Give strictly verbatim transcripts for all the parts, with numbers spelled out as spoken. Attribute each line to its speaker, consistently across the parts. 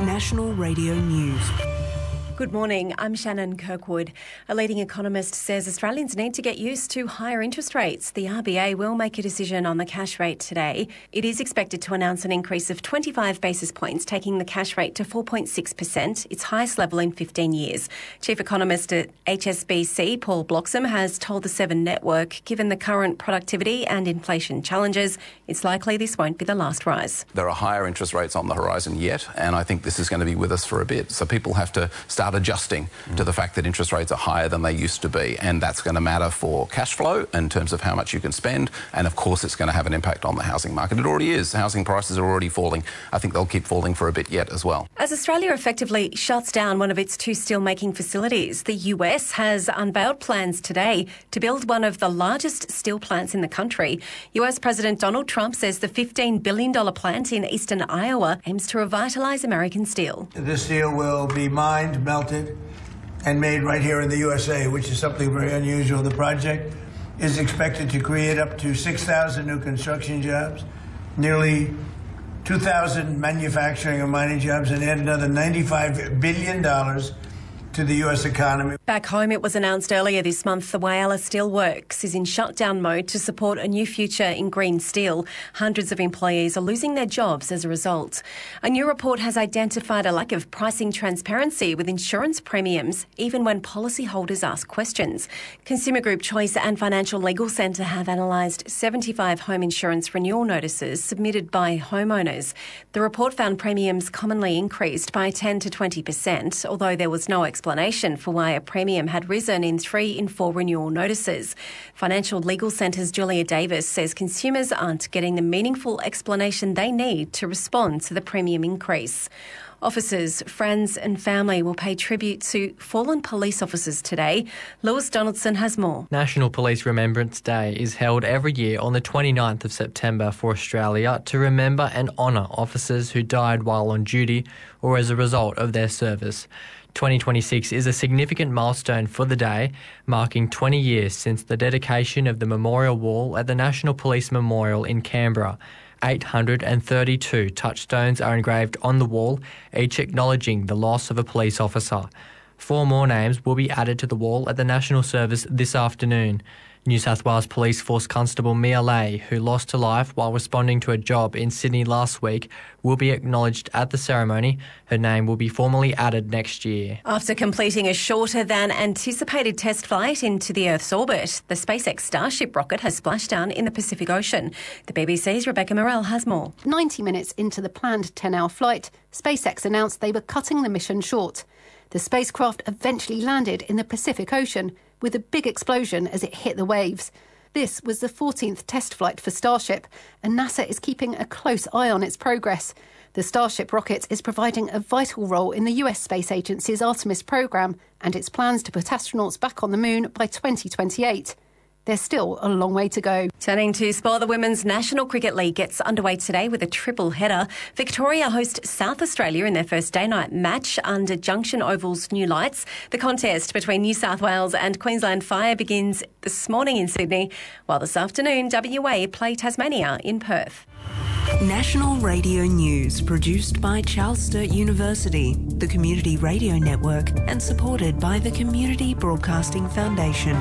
Speaker 1: National Radio News.
Speaker 2: Good morning, I'm Shannon Kirkwood. A leading economist says Australians need to get used to higher interest rates. The R B A will make a decision on the cash rate today. It is expected to announce an increase of twenty-five basis points, taking the cash rate to four point six percent, its highest level in fifteen years. Chief Economist at H S B C, Paul Bloxham, has told the Seven Network, given the current productivity and inflation challenges, it's likely this won't be the last rise.
Speaker 3: There are higher interest rates on the horizon yet, and I think this is going to be with us for a bit. So people have to start adjusting mm. to the fact that interest rates are higher than they used to be, and that's going to matter for cash flow in terms of how much you can spend, and of course it's going to have an impact on the housing market. It already is. Housing prices are already falling. I think they'll keep falling for a bit yet as well.
Speaker 2: As Australia effectively shuts down one of its two steel-making facilities, the U S has unveiled plans today to build one of the largest steel plants in the country. U S President Donald Trump says the fifteen billion dollars plant in eastern Iowa aims to revitalise American steel.
Speaker 4: This steel will be mined, melted, and made right here in the U S A, which is something very unusual. The project is expected to create up to six thousand new construction jobs, nearly two thousand manufacturing and mining jobs, and add another ninety-five billion dollars to the U S economy.
Speaker 2: Back home, it was announced earlier this month the Whyalla Steelworks is in shutdown mode to support a new future in green steel. Hundreds of employees are losing their jobs as a result. A new report has identified a lack of pricing transparency with insurance premiums, even when policyholders ask questions. Consumer Group Choice and Financial Legal Centre have analysed seventy-five home insurance renewal notices submitted by homeowners. The report found premiums commonly increased by ten to twenty percent, although there was no explanation explanation for why a premium had risen in three in four renewal notices. Financial Legal Centre's Julia Davis says consumers aren't getting the meaningful explanation they need to respond to the premium increase. Officers, friends and family will pay tribute to fallen police officers today. Lewis Donaldson has more.
Speaker 5: National Police Remembrance Day is held every year on the twenty-ninth of September for Australia to remember and honour officers who died while on duty or as a result of their service. twenty twenty-six is a significant milestone for the day, marking twenty years since the dedication of the memorial wall at the National Police Memorial in Canberra. eight hundred thirty-two touchstones are engraved on the wall, each acknowledging the loss of a police officer. Four more names will be added to the wall at the National Service this afternoon. New South Wales Police Force Constable Mia Lay, who lost her life while responding to a job in Sydney last week, will be acknowledged at the ceremony. Her name will be formally added next year.
Speaker 2: After completing a shorter than anticipated test flight into the Earth's orbit, the SpaceX Starship rocket has splashed down in the Pacific Ocean. The B B C's Rebecca Morell has more.
Speaker 6: ninety minutes into the planned ten-hour flight, SpaceX announced they were cutting the mission short. The spacecraft eventually landed in the Pacific Ocean with a big explosion as it hit the waves. This was the fourteenth test flight for Starship, and NASA is keeping a close eye on its progress. The Starship rocket is providing a vital role in the U S Space Agency's Artemis program and its plans to put astronauts back on the moon by twenty twenty-eight. There's still a long way to go.
Speaker 2: Turning to sport, the Women's National Cricket League gets underway today with a triple header. Victoria host South Australia in their first day-night match under Junction Oval's new lights. The contest between New South Wales and Queensland Fire begins this morning in Sydney, while this afternoon W A play Tasmania in Perth.
Speaker 1: National Radio News, produced by Charles Sturt University, the Community Radio Network, and supported by the Community Broadcasting Foundation.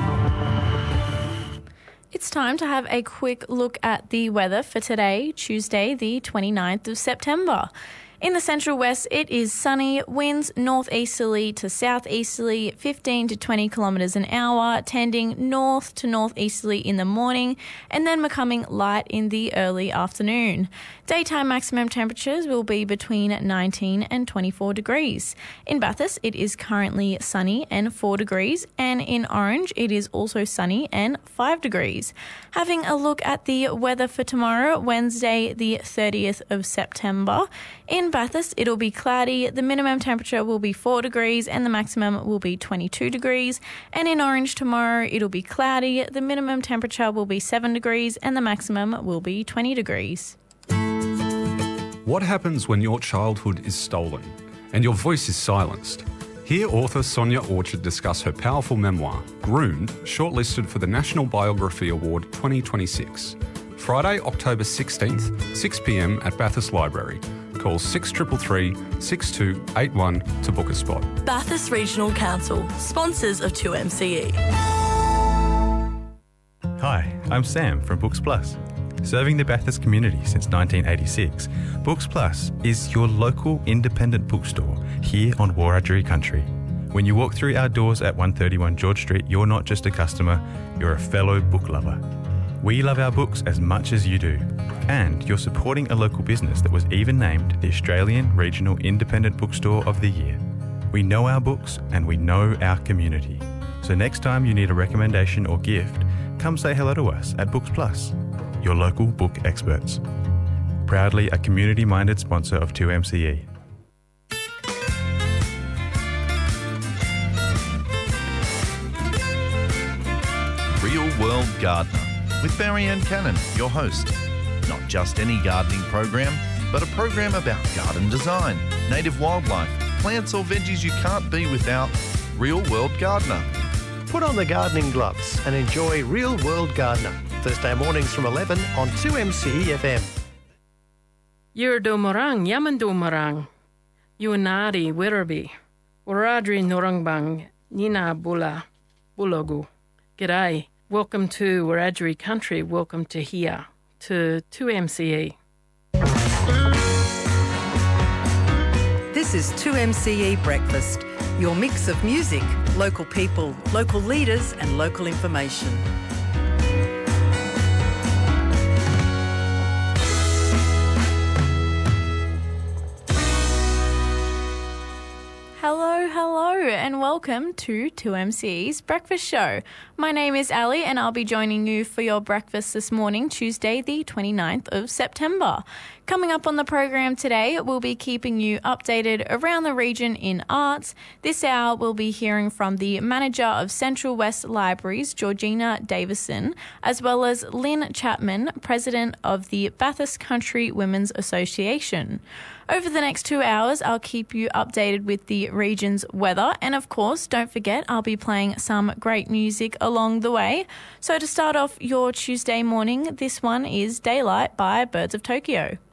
Speaker 7: It's time to have a quick look at the weather for today, Tuesday, the twenty-ninth of September. In the Central West, it is sunny, winds northeasterly to southeasterly, fifteen to twenty kilometres an hour, tending north to northeasterly in the morning, and then becoming light in the early afternoon. Daytime maximum temperatures will be between nineteen and twenty-four degrees. In Bathurst, it is currently sunny and four degrees, and in Orange, it is also sunny and five degrees. Having a look at the weather for tomorrow, Wednesday, the thirtieth of September. In Bathurst, it'll be cloudy. The minimum temperature will be four degrees and the maximum will be twenty-two degrees. And in Orange tomorrow, it'll be cloudy. The minimum temperature will be seven degrees and the maximum will be twenty degrees.
Speaker 8: What happens when your childhood is stolen and your voice is silenced? Hear author Sonia Orchard discuss her powerful memoir, Groomed, shortlisted for the National Biography Award twenty twenty-six. Friday, October sixteenth, six p m at Bathurst Library. call six three three, six two eight one to book a spot.
Speaker 9: Bathurst Regional Council, sponsors of two M C E.
Speaker 10: Hi, I'm Sam from Books Plus. Serving the Bathurst community since nineteen eighty-six, Books Plus is your local independent bookstore here on Wiradjuri country. When you walk through our doors at one thirty-one George Street, you're not just a customer, you're a fellow book lover. We love our books as much as you do. And you're supporting a local business that was even named the Australian Regional Independent Bookstore of the Year. We know our books and we know our community. So next time you need a recommendation or gift, come say hello to us at Books Plus, your local book experts. Proudly a community-minded sponsor of two M C E.
Speaker 11: Real World Gardener with Barry-Ann Cannon, your host. Not just any gardening program, but a program about garden design, native wildlife, plants or veggies you can't be without. Real World Gardener.
Speaker 12: Put on the gardening gloves and enjoy Real World Gardener, Thursday mornings from eleven on two M C E F M.
Speaker 13: Yurdo Morang, Yamandu Morang, Yunari Wirraby, Wiradjuri Norangbang, Nina Bula, Bulogu. G'day. Welcome to Wiradjuri country. Welcome to here, to two M C E.
Speaker 14: This is two M C E Breakfast, your mix of music, local people, local leaders and local information.
Speaker 7: Hello, hello, and welcome to two M C E's Breakfast Show. My name is Ali, and I'll be joining you for your breakfast this morning, Tuesday, the twenty-ninth of September. Coming up on the program today, we'll be keeping you updated around the region in arts. This hour, we'll be hearing from the manager of Central West Libraries, Georgina Davison, as well as Lynn Chapman, president of the Bathurst Country Women's Association. Over the next two hours, I'll keep you updated with the region's weather. And of course, don't forget, I'll be playing some great music along the way. So to start off your Tuesday morning, this one is Daylight by Birds of Tokyo.